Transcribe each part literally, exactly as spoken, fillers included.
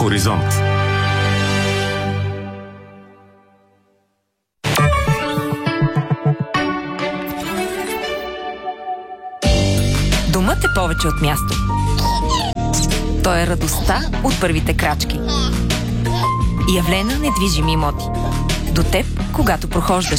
Хоризонт. Домът е повече от място. Той е радостта от първите крачки. Явлена недвижими имоти. До теб, когато прохождаш.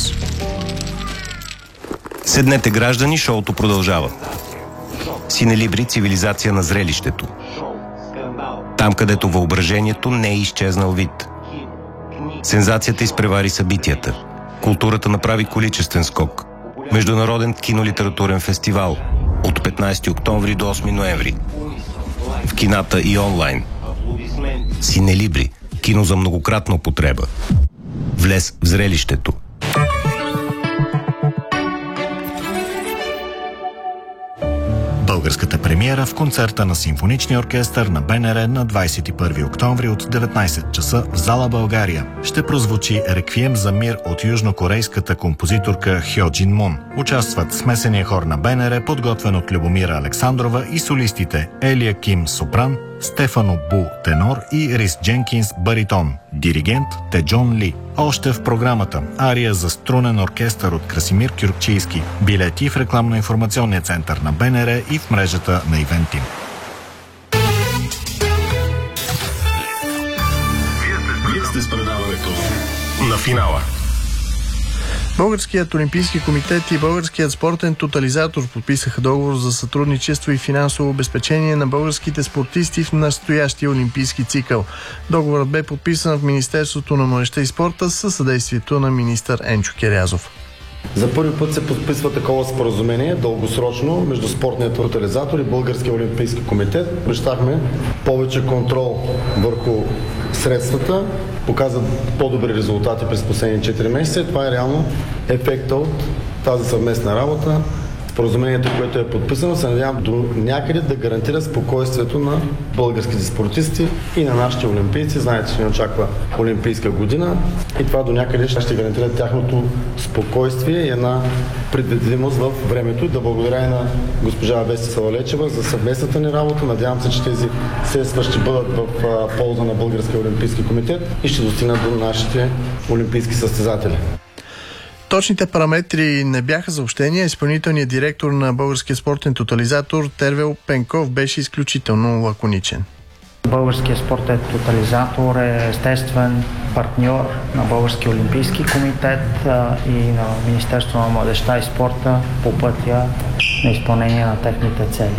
Седнете, граждани, шоуто продължава. Синелибри, цивилизация на зрелището. Там, където въображението не е изчезнал вид. Сензацията изпревари събитията. Културата направи количествен скок. Международен кинолитературен фестивал от петнайсети октомври до осми ноември. В кината и онлайн. Синелибри. Кино за многократна употреба. Влез в зрелището. Българската премиера в концерта на Симфоничния оркестър на БНР на двайсет и първи октомври от деветнайсет часа в зала България. Ще прозвучи Реквием за мир от южнокорейската композиторка Хьо Джин Мун. Участват смесения хор на БНР, подготвен от Любомира Александрова, и солистите Елия Ким сопран, Стефано Бу тенор и Рис Дженкинс баритон. Диригент Теджон Ли. Още в програмата ария за струнен оркестър от Красимир Кюркчийски. Билети в рекламно-информационния център на БНР и в мрежата на Ивентим. Вие сте с предаването на финала. Българският олимпийски комитет и Българският спортен тотализатор подписаха договор за сътрудничество и финансово обезпечение на българските спортисти в настоящия олимпийски цикъл. Договорът бе подписан в Министерството на младежта и спорта със съдействието на министър Енчо Керязов. За първи път се подписва такова споразумение, дългосрочно, между спортния тотализатор и Българския олимпийски комитет. Обещахме повече контрол върху средствата, показват по-добри резултати през последните четири месеца. Това е реално ефекта от тази съвместна работа. Споразумението, което е подписано, се надявам до някъде да гарантира спокойствието на българските спортисти и на нашите олимпийци. Знаете, че ни очаква олимпийска година и това до някъде ще гарантира тяхното спокойствие и една предвидимост в времето. Да благодаря и на госпожа Веси Салалечева за съвместната ни работа. Надявам се, че тези средства ще бъдат в полза на Българския олимпийски комитет и ще достигнат до нашите олимпийски състезатели. Точните параметри не бяха съобщени. Изпълнителният директор на Българския спортен тотализатор Тервел Пенков беше изключително лаконичен. Българският спортен тотализатор е естествен партньор на Българския олимпийски комитет и на Министерството на младежта и спорта по пътя на изпълнение на техните цели.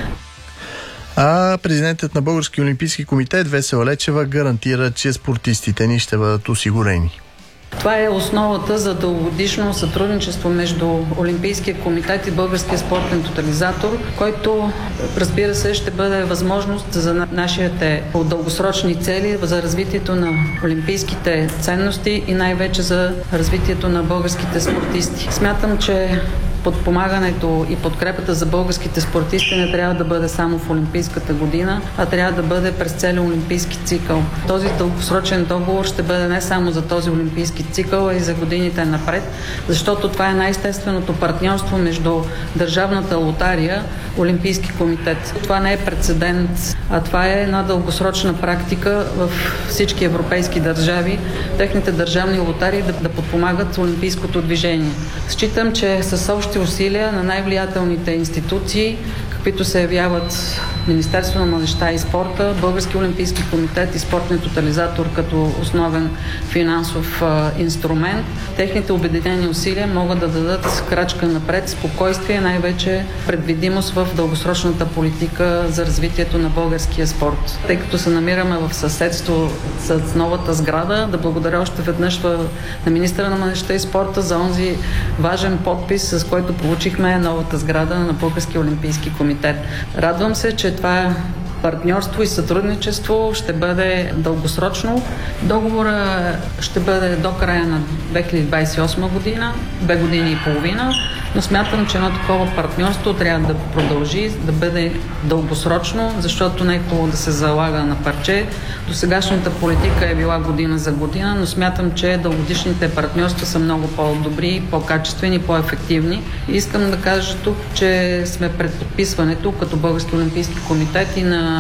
А президентът на Българския олимпийски комитет Весела Лечева гарантира, че спортистите ни ще бъдат осигурени. Това е основата за дългогодишно сътрудничество между Олимпийския комитет и Българския спортен тотализатор, който, разбира се, ще бъде възможност за нашите дългосрочни цели, за развитието на олимпийските ценности и най-вече за развитието на българските спортисти. Смятам, че подпомагането и подкрепата за българските спортисти не трябва да бъде само в олимпийската година, а трябва да бъде през целия олимпийски цикъл. Този дългосрочен договор ще бъде не само за този олимпийски цикъл, а и за годините напред, защото това е най-естественото партньорство между Държавната лотария и Олимпийски комитет. Това не е прецедент, а това е една дългосрочна практика в всички европейски държави, техните държавни лотарии да, да подпомагат олимпийското движение. Считам, че с общи усилия на най-влиятелните институции, каквито се явяват Министерство на младежта и спорта, Български олимпийски комитет и спортния тотализатор като основен финансов а, инструмент, техните обединени усилия могат да дадат крачка напред, спокойствие, най-вече предвидимост в дългосрочната политика за развитието на българския спорт. Тъй като се намираме в съседство с новата сграда, да благодаря още веднъж на министъра на младежта и спорта за онзи важен подпис, с който получихме новата сграда на Българския олимпийски комитет. Радвам се, че това партньорство и сътрудничество ще бъде дългосрочно. Договора ще бъде до края на две хиляди двадесет и осма година, две години и половина, но смятам, че едно такова партньорство трябва да продължи, да бъде дългосрочно, защото не е хубаво да се залага на парче. Досегашната политика е била година за година, но смятам, че дългогодишните партньорства са много по-добри, по-качествени, по-ефективни. И искам да кажа тук, че сме пред подписването като Български олимпийски комитет и на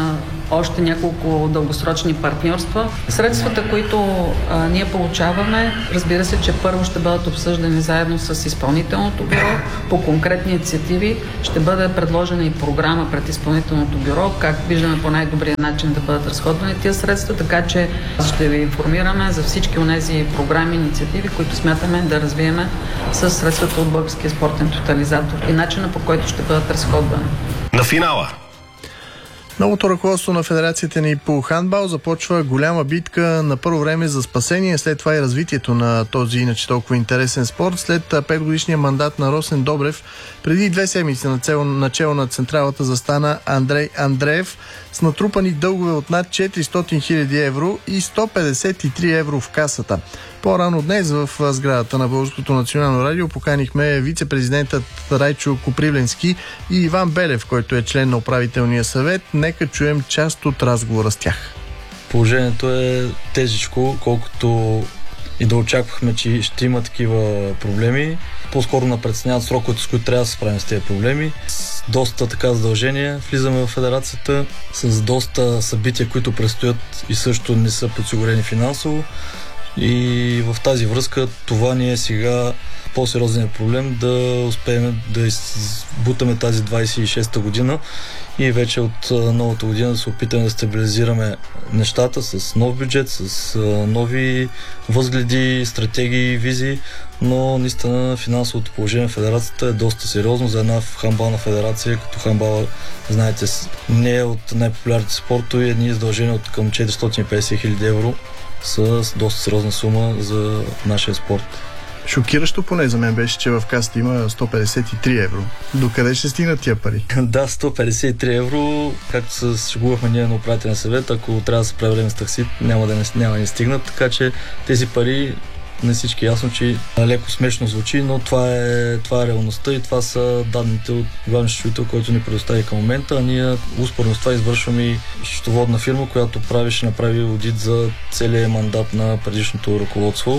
още няколко дългосрочни партньорства. Средствата, които а, ние получаваме, разбира се, че първо ще бъдат обсъждани заедно с изпълнителното бюро. По конкретни инициативи ще бъде предложена и програма пред изпълнителното бюро, как виждаме по най-добрия начин да бъдат разходвани тия средства, така че ще ви информираме за всички онези програми, инициативи, които смятаме да развиеме с средствата от Българския спортен тотализатор и начина, по който ще бъдат разходвани. На финала! Новото ръководство на Федерацията ни по хандбал започва голяма битка на първо време за спасение, след това и развитието на този иначе толкова интересен спорт. След петгодишния мандат на Росен Добрев, преди две седмици на цел, начало на централата застана Андрей Андреев с натрупани дългове от над четиристотин хиляди евро и сто петдесет и три евро в касата. По-рано днес в сградата на Българското национално радио поканихме вице-президентът Райчо Копривленски и Иван Белев, който е член на управителния съвет. Нека чуем част от разговора с тях. Положението е тежичко, колкото и да очаквахме, че ще има такива проблеми. По-скоро напредсняват сроковете, с които трябва да се справим с тези проблеми. С доста така задължения влизаме в федерацията, с доста събития, които предстоят и също не са подсигурени финансово. И в тази връзка това ни е сега по-сериозният проблем да успеем да избутаме тази двадесет и шеста година и вече от новата година да се опитаме да стабилизираме нещата с нов бюджет, с нови възгледи, стратегии, визии, но наистина финансовото положение в федерацията е доста сериозно за една хандбална федерация, като хандбала, знаете, не е от най-популярните спортове, едни издължения от към четиристотин и петдесет хиляди евро с доста сериозна сума за нашия спорт. Шокиращо поне за мен беше, че в касата има сто петдесет и три евро. Докъде ще стигнат тия пари? Да, сто петдесет и три евро, както се шегувахме ние на управителен съвет, ако трябва да се преведем с такси, няма да не, няма да не стигнат, така че тези пари не всички ясно, че леко смешно звучи, но това е, това е реалността и това са данните от главния счетоводител, който ни предостави към момента, а ние успоредно с това извършваме и счетоводна фирма, която прави, ще направи одит за целия мандат на предишното ръководство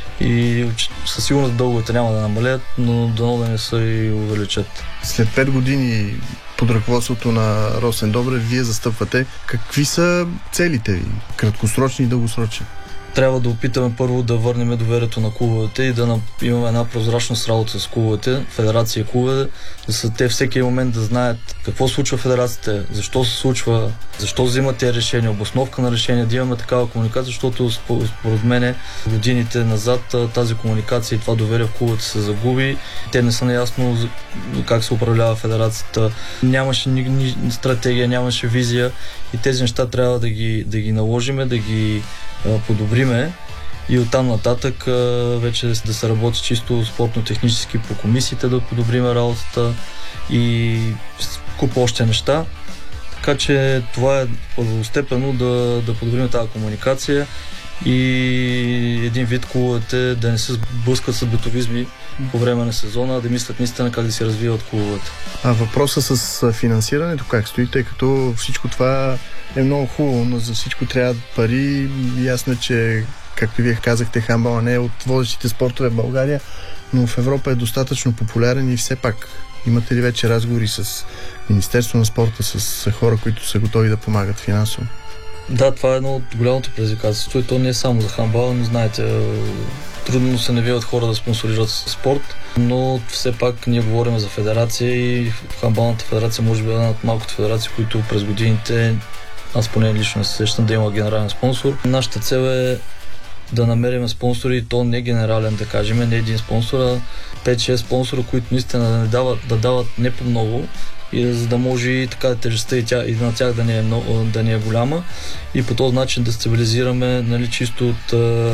и със сигурност дълговете няма да намалят, но дано да не се и увеличат. След пет години под ръководството на Росен Добрев, вие застъпвате. Какви са целите ви? Краткосрочни и дългосрочни? Трябва да опитаме първо да върнем доверието на клубовете и да имаме една прозрачност работа с клубовете, федерация и клубове, да са те всеки момент да знаят какво случва в федерацията, защо се случва, защо взимат тези решения, обосновка на решения, да имаме такава комуникация, защото според мен годините назад тази комуникация и това доверие в клубовете се загуби. Те не са наясно как се управлява федерацията. Нямаше ни, ни стратегия, нямаше визия и тези неща трябва да ги, да ги наложиме, да ги подобриме и оттам нататък вече да се работи чисто спортно-технически по комисиите, да подобриме работата и купа още неща. Така че това е първостепенно да, да подобрим тази комуникация и един вид клубовете да не се сблъскат с битовизми по време на сезона, а да мислят наистина как да се развиват клубовете. А въпросът с финансирането как стои, тъй като всичко това е много хубаво, но за всичко трябва пари. Ясно, че, както вие казахте, хандбалът не е от водещите спортове в България, но в Европа е достатъчно популярен и все пак имате ли вече разговори с Министерство на спорта, с хора, които са готови да помагат финансово? Да, това е едно от голямото предизвикателство и то не е само за хандбала, но знаете, трудно се навиват хора да спонсорират спорт, но все пак ние говорим за федерация и хандбалната федерация може би е една от малкото федерации, които през годините, аз поне лично не се сещам да има генерален спонсор. Нашата цел е да намерим спонсори, и то не генерален, да кажем, не един спонсор, а пет-шест спонсора, които наистина да, дават, да дават не по много, и за да може и така тежестта и, тя, и на тях да не, е много, да не е голяма и по този начин да стабилизираме, нали, чисто от а,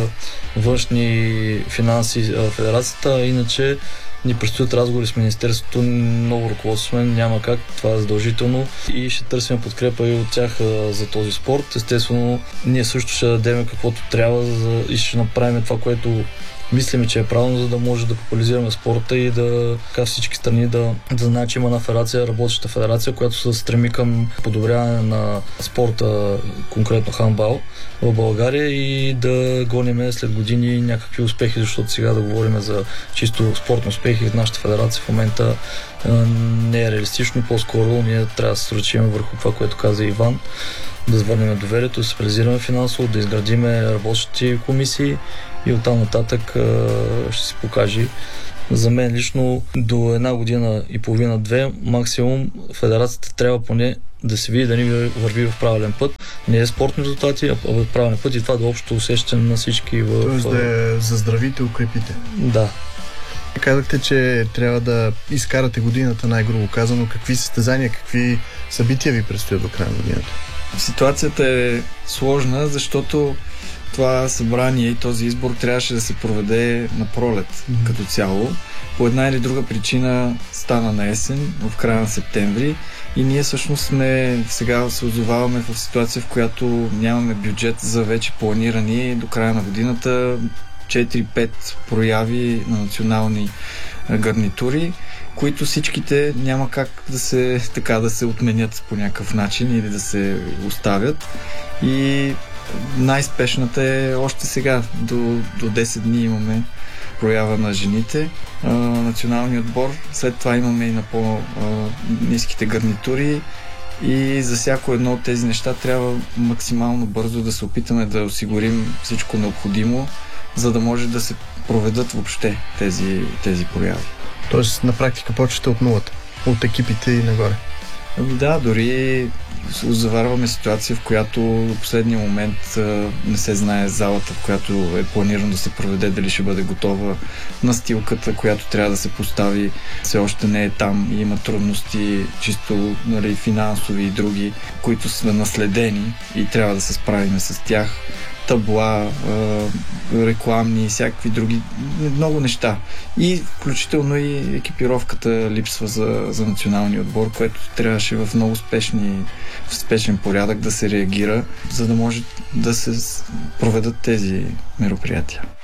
външни финанси а, федерацията, иначе ни предстоят разговори с Министерството, много ръководство, няма как, това е задължително и ще търсим подкрепа и от тях а, за този спорт. Естествено, ние също ще дадем каквото трябва за, и ще направим това, което мислиме, че е правилно, за да може да популяризираме спорта и да така всички страни да, да знаят, че има една федерация, работеща федерация, която се стреми към подобряване на спорта, конкретно хандбал в България и да гоним след години някакви успехи, защото сега да говорим за чисто спортни успехи в нашата федерация в момента не е реалистично, по-скоро ние трябва да се сръчим върху това, което каза Иван, да завърнем доверието, да се реализираме финансово, да изградиме работещи комисии и оттам нататък ще се покаже. За мен лично до една година и половина-две максимум федерацията трябва поне да се види да ни върви в правилен път. Не е спортни резултати, а в правилен път и това да е общо усещане на всички. В... Тоест да е заздравите, укрепите. Да. Казахте, че трябва да изкарате годината, най-грубо казано. Какви състезания, какви събития ви предстоят до края на годината? Ситуацията е сложна, защото това събрание и този избор трябваше да се проведе на пролет mm-hmm. като цяло. По една или друга причина стана на есен, в края на септември, и ние всъщност сме, сега се озоваваме в ситуация, в която нямаме бюджет за вече планирани до края на годината четири-пет прояви на национални гарнитури, които всичките няма как да се, така, да се отменят по някакъв начин или да се оставят. И най-спешната е още сега. До, до десет дни имаме проява на жените, а, националния отбор. След това имаме и на по-ниските гарнитури. И за всяко едно от тези неща трябва максимално бързо да се опитаме да осигурим всичко необходимо, за да може да се проведат въобще тези, тези прояви. Тоест на практика почвате от нулата, от екипите и нагоре. Да, дори заварваме ситуация, в която до последния момент а, не се знае залата, в която е планирано да се проведе, дали ще бъде готова. Настилката, която трябва да се постави, все още не е там и има трудности, чисто, нали, финансови и други, които са наследени и трябва да се справим с тях. Табла, рекламни и всякакви други, много неща. И включително и екипировката липсва за, за националния отбор, което трябваше в много спешни, в спешен порядък да се реагира, за да може да се проведат тези мероприятия.